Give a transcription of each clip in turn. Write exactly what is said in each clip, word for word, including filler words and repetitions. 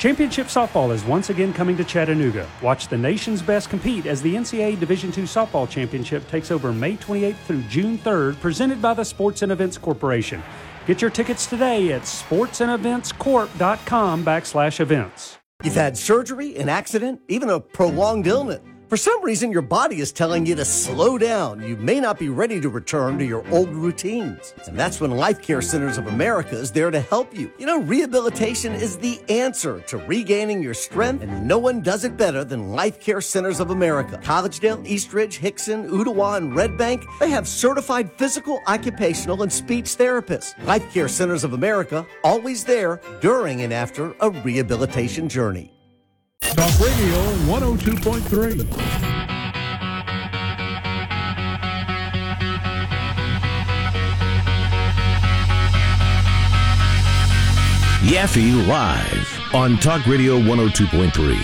Championship Softball is once again coming to Chattanooga. Watch the nation's best compete as the N C double A Division two Softball Championship takes over May twenty-eighth through June third, presented by the Sports and Events Corporation. Get your tickets today at sportsandeventscorp.com backslash events. You've had surgery, an accident, even a prolonged illness. For some reason, your body is telling you to slow down. You may not be ready to return to your old routines. And that's when Life Care Centers of America is there to help you. You know, rehabilitation is the answer to regaining your strength, and no one does it better than Life Care Centers of America. Collegedale, Eastridge, Hickson, Ottawa, and Red Bank, they have certified physical, occupational, and speech therapists. Life Care Centers of America, always there during and after a rehabilitation journey. Talk Radio one oh two point three. Yaffe Live on Talk Radio one oh two point three.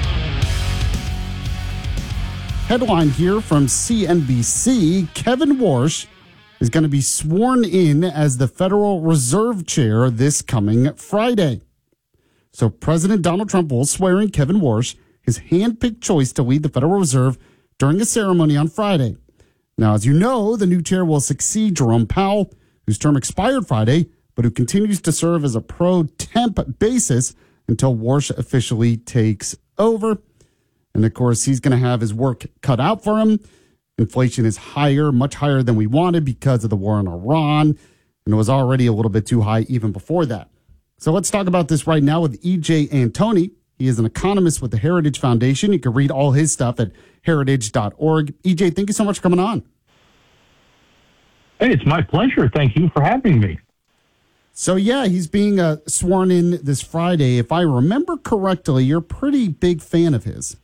Headline here from C N B C, Kevin Warsh is going to be sworn in as the Federal Reserve Chair this coming Friday. So President Donald Trump will swear in Kevin Warsh, his hand-picked choice to lead the Federal Reserve, during a ceremony on Friday. Now, as you know, the new chair will succeed Jerome Powell, whose term expired Friday, but who continues to serve as a pro-temp basis until Warsh officially takes over. And, of course, he's going to have his work cut out for him. Inflation is higher, much higher than we wanted because of the war in Iran, and it was already a little bit too high even before that. So let's talk about this right now with E J Antoni. He is an economist with the Heritage Foundation. You can read all his stuff at heritage dot org. E J, thank you so much for coming on. Hey, it's my pleasure. Thank you for having me. So, yeah, he's being uh, sworn in this Friday. If I remember correctly, you're a pretty big fan of his.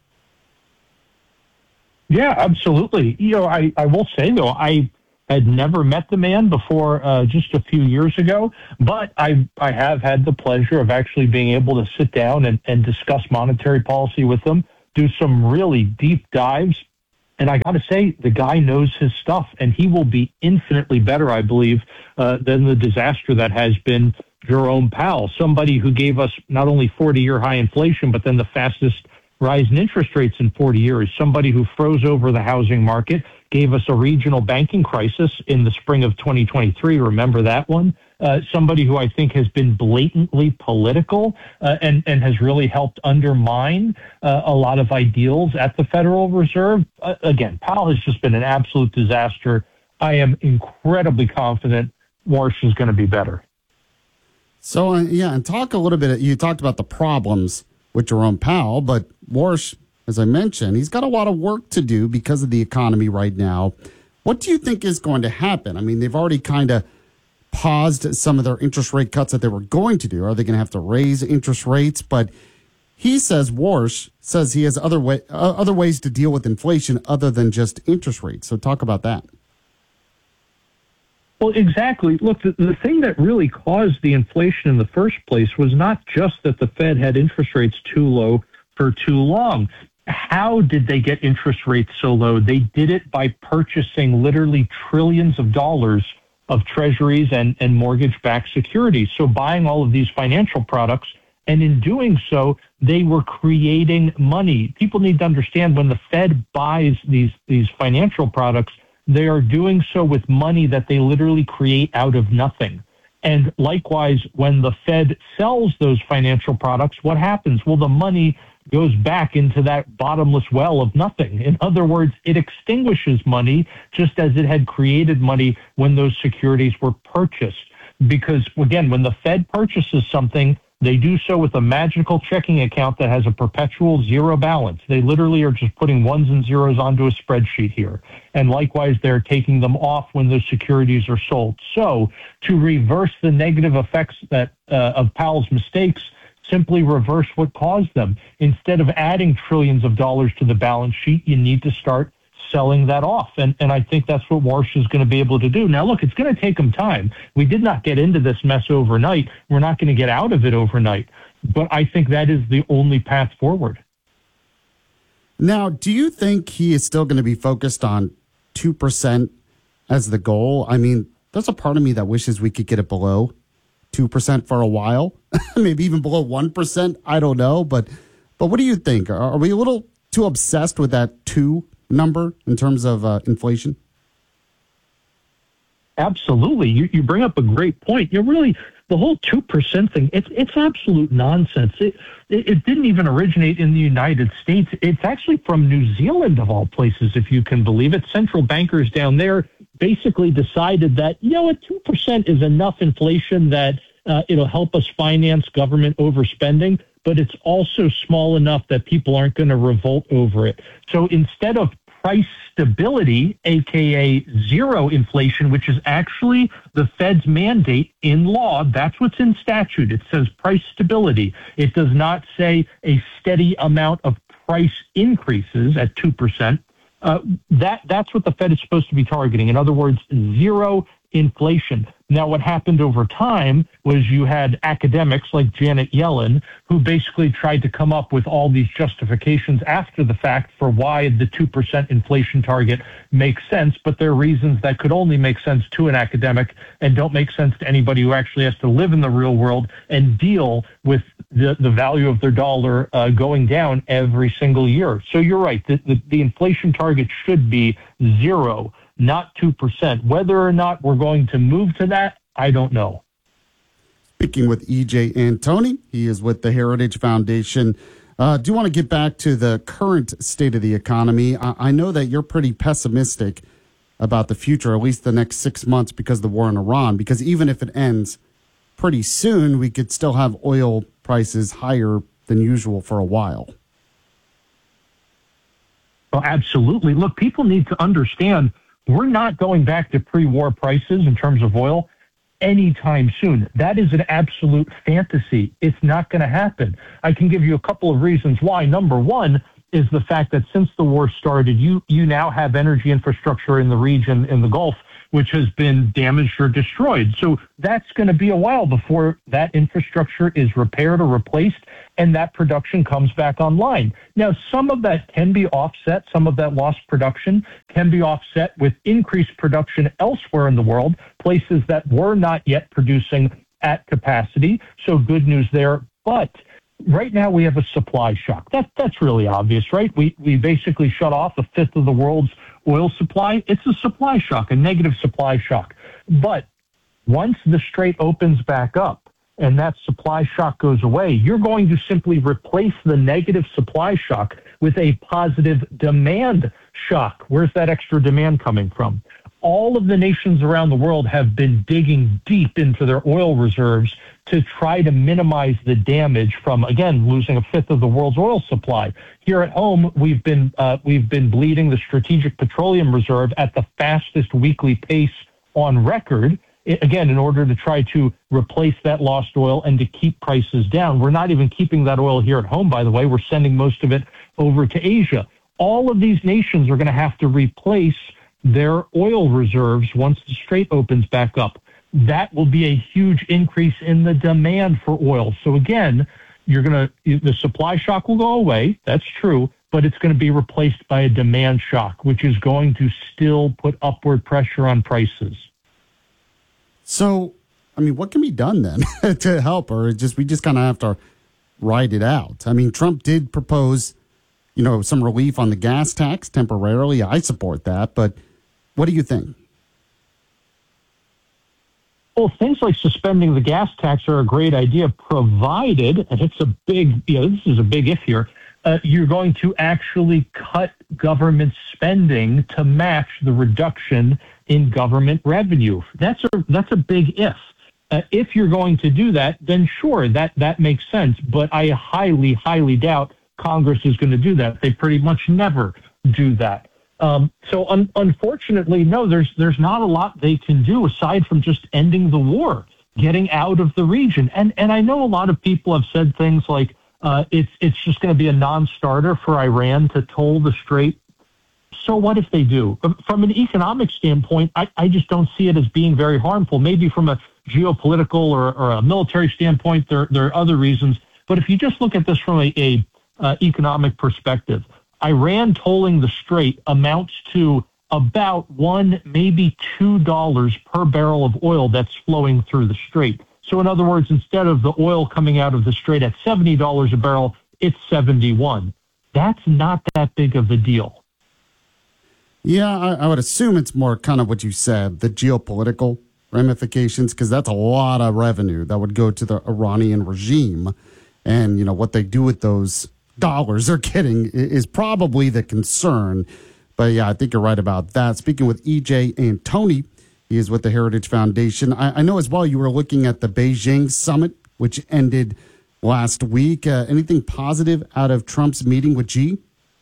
Yeah, absolutely. You know, I, I will say, though, I had never met the man before uh, just a few years ago, but I I have had the pleasure of actually being able to sit down and, and discuss monetary policy with him, do some really deep dives. And I got to say, the guy knows his stuff, and he will be infinitely better, I believe, uh, than the disaster that has been Jerome Powell, somebody who gave us not only forty-year high inflation, but then the fastest rise in interest rates in forty years, somebody who froze over the housing market, gave us a regional banking crisis in the spring of twenty twenty-three. Remember that one? Uh, somebody who I think has been blatantly political uh, and, and has really helped undermine uh, a lot of ideals at the Federal Reserve. Uh, again, Powell has just been an absolute disaster. I am incredibly confident Warsh is going to be better. So, uh, yeah, and talk a little bit, you talked about the problems with Jerome Powell, but Warsh, as I mentioned, he's got a lot of work to do because of the economy right now. What do you think is going to happen? I mean, they've already kind of paused some of their interest rate cuts that they were going to do. Are they going to have to raise interest rates? But he says, Warsh says he has other way, uh, other ways to deal with inflation other than just interest rates. So talk about that. Well, exactly. Look, the, the thing that really caused the inflation in the first place was not just that the Fed had interest rates too low for too long. How did they get interest rates so low? They did it by purchasing literally trillions of dollars of treasuries and, and mortgage-backed securities. So buying all of these financial products, and in doing so, they were creating money. People need to understand when the Fed buys these, these financial products, they are doing so with money that they literally create out of nothing. And likewise, when the Fed sells those financial products, what happens? Well, the money goes back into that bottomless well of nothing. In other words, it extinguishes money just as it had created money when those securities were purchased. Because, again, when the Fed purchases something, they do so with a magical checking account that has a perpetual zero balance. They literally are just putting ones and zeros onto a spreadsheet here. And likewise, they're taking them off when those securities are sold. So to reverse the negative effects that uh, of Powell's mistakes, simply reverse what caused them. Instead of adding trillions of dollars to the balance sheet, you need to start selling that off. And, and I think that's what Warsh is going to be able to do. Now, look, it's going to take them time. We did not get into this mess overnight. We're not going to get out of it overnight. But I think that is the only path forward. Now, do you think he is still going to be focused on two percent as the goal? I mean, there's a part of me that wishes we could get it below two percent for a while, maybe even below one percent. I don't know. But but what do you think? Are, are we a little too obsessed with that two number in terms of uh, inflation? Absolutely. You, you bring up a great point. You're really, the whole two percent thing, it's, it's absolute nonsense. It, it, it didn't even originate in the United States. It's actually from New Zealand, of all places, if you can believe it. Central bankers down there basically decided that, you know what, two percent is enough inflation that uh, it'll help us finance government overspending, but it's also small enough that people aren't going to revolt over it. So instead of price stability, a k a zero inflation, which is actually the Fed's mandate in law. That's what's in statute. It says price stability. It does not say a steady amount of price increases at two percent. Uh, that, that's what the Fed is supposed to be targeting. In other words, zero inflation. Now, what happened over time was you had academics like Janet Yellen who basically tried to come up with all these justifications after the fact for why the two percent inflation target makes sense, but they're reasons that could only make sense to an academic and don't make sense to anybody who actually has to live in the real world and deal with the, the value of their dollar uh, going down every single year. So you're right. The, the, the inflation target should be zero, not two percent. Whether or not we're going to move to that, I don't know. Speaking with E J Antoni, he is with the Heritage Foundation. Uh, do you want to get back to the current state of the economy? I, I know that you're pretty pessimistic about the future, at least the next six months because of the war in Iran, because even if it ends pretty soon, we could still have oil prices higher than usual for a while. Well, absolutely. Look, people need to understand we're not going back to pre-war prices in terms of oil anytime soon. That is an absolute fantasy. It's not going to happen. I can give you a couple of reasons why. Number one is the fact that since the war started, you you now have energy infrastructure in the region, in the Gulf, which has been damaged or destroyed. So that's going to be a while before that infrastructure is repaired or replaced and that production comes back online. Now, some of that can be offset. Some of that lost production can be offset with increased production elsewhere in the world, places that were not yet producing at capacity. So good news there. But right now we have a supply shock. That, that's really obvious, right? We, we basically shut off a fifth of the world's oil supply. It's a supply shock, a negative supply shock. But once the Strait opens back up and that supply shock goes away, you're going to simply replace the negative supply shock with a positive demand shock. Where's that extra demand coming from? All of the nations around the world have been digging deep into their oil reserves to try to minimize the damage from, again, losing a fifth of the world's oil supply. Here at home, we've been uh, we've been bleeding the Strategic Petroleum Reserve at the fastest weekly pace on record, again, in order to try to replace that lost oil and to keep prices down. We're not even keeping that oil here at home, by the way. We're sending most of it over to Asia. All of these nations are going to have to replace their oil reserves once the Strait opens back up. That will be a huge increase in the demand for oil. So again, you're going to, the supply shock will go away. That's true, but it's going to be replaced by a demand shock, which is going to still put upward pressure on prices. So, I mean, what can be done then to help, or it just we just kind of have to ride it out? I mean, Trump did propose, you know, some relief on the gas tax temporarily. I support that, but what do you think? Well, things like suspending the gas tax are a great idea, provided, and it's a big, you know, this is a big if here, uh, you're going to actually cut government spending to match the reduction in government revenue. That's a that's a big if. Uh, if you're going to do that, then sure, that, that makes sense. But I highly, highly doubt Congress is going to do that. They pretty much never do that. Um, so un- unfortunately, no, there's there's not a lot they can do aside from just ending the war, getting out of the region. And and I know a lot of people have said things like uh, it's it's just going to be a non-starter for Iran to toll the Strait. So what if they do? From an economic standpoint, I, I just don't see it as being very harmful. Maybe from a geopolitical or, or a military standpoint, there there are other reasons. But if you just look at this from a, a uh, economic perspective, Iran tolling the Strait amounts to about one, maybe two dollars per barrel of oil that's flowing through the Strait. So in other words, instead of the oil coming out of the Strait at seventy dollars a barrel, it's seventy-one. That's not that big of a deal. Yeah, I, I would assume it's more kind of what you said, the geopolitical ramifications, because that's a lot of revenue that would go to the Iranian regime. And, you know, what they do with those dollars they're getting is probably the concern. But, yeah, I think you're right about that. Speaking with E J Antoni, he is with the Heritage Foundation. I, I know as well you were looking at the Beijing summit, which ended last week. Uh, anything positive out of Trump's meeting with Xi?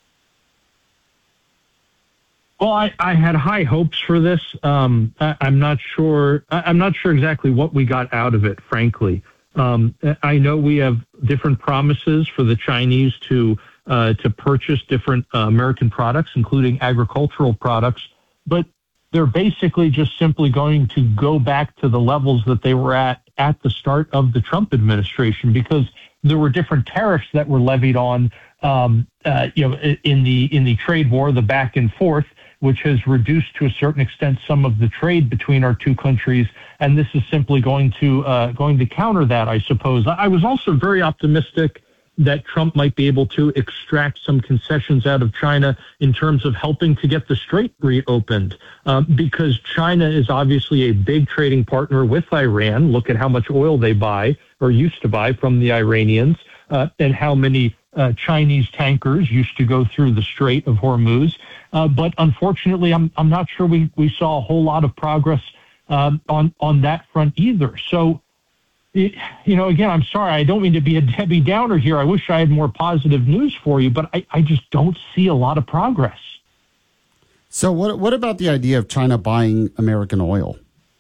Well, I, I had high hopes for this. Um, I, I'm not sure. I, I'm not sure exactly what we got out of it, frankly. Um, I know we have different promises for the Chinese to uh, to purchase different uh, American products, including agricultural products, but they're basically just simply going to go back to the levels that they were at at the start of the Trump administration, because there were different tariffs that were levied on, um, uh, you know, in the in the trade war, the back and forth, which has reduced to a certain extent some of the trade between our two countries, and this is simply going to uh, going to counter that, I suppose. I was also very optimistic that Trump might be able to extract some concessions out of China in terms of helping to get the strait reopened, um, because China is obviously a big trading partner with Iran. Look at how much oil they buy or used to buy from the Iranians, uh, and how many uh, Chinese tankers used to go through the Strait of Hormuz. Uh, but unfortunately, I'm I'm not sure we, we saw a whole lot of progress um, on on that front either. So, it, you know, again, I'm sorry, I don't mean to be a Debbie Downer here. I wish I had more positive news for you, but I, I just don't see a lot of progress. So, what what about the idea of China buying American oil?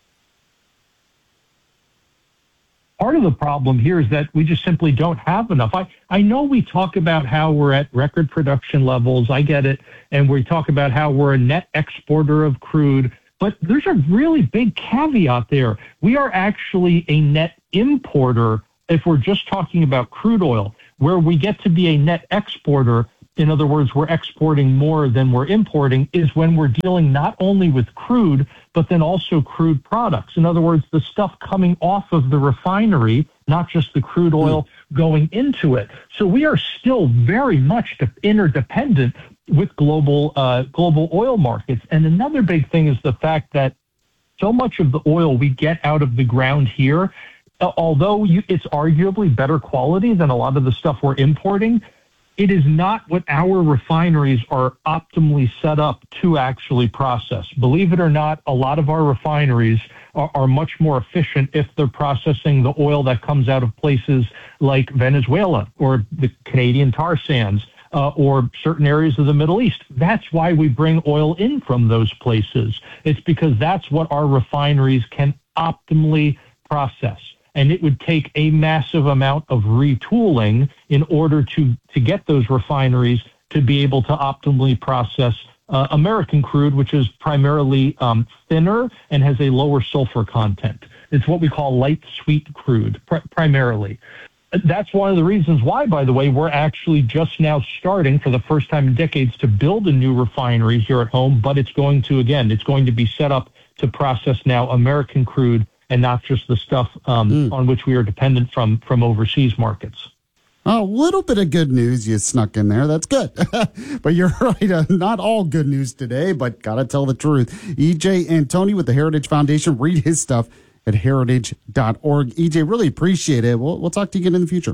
Part of the problem here is that we just simply don't have enough. I, I know we talk about how we're at record production levels. I get it. And we talk about how we're a net exporter of crude. But there's a really big caveat there. We are actually a net importer if we're just talking about crude oil. Where we get to be a net exporter, in other words, we're exporting more than we're importing, is when we're dealing not only with crude, but then also crude products. In other words, the stuff coming off of the refinery, not just the crude oil going into it. So we are still very much interdependent with global uh, global oil markets. And another big thing is the fact that so much of the oil we get out of the ground here, although you, it's arguably better quality than a lot of the stuff we're importing, it is not what our refineries are optimally set up to actually process. Believe it or not, a lot of our refineries are, are much more efficient if they're processing the oil that comes out of places like Venezuela or the Canadian tar sands uh, or certain areas of the Middle East. That's why we bring oil in from those places. It's because that's what our refineries can optimally process. And it would take a massive amount of retooling in order to, to get those refineries to be able to optimally process uh, American crude, which is primarily um, thinner and has a lower sulfur content. It's what we call light sweet crude, pr- primarily. That's one of the reasons why, by the way, we're actually just now starting for the first time in decades to build a new refinery here at home, but it's going to, again, it's going to be set up to process now American crude and not just the stuff um, mm. on which we are dependent from from overseas markets. A little bit of good news you snuck in there. That's good. But you're right. Uh, not all good news today, but got to tell the truth. E J Antoni with the Heritage Foundation. Read his stuff at heritage dot org. E J, really appreciate it. We'll, we'll talk to you again in the future.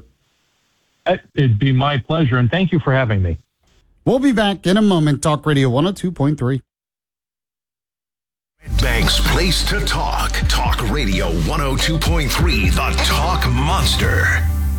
It'd be my pleasure, and thank you for having me. We'll be back in a moment. Talk Radio one oh two point three. Bank's place to talk. Talk Radio one oh two point three, the Talk Monster.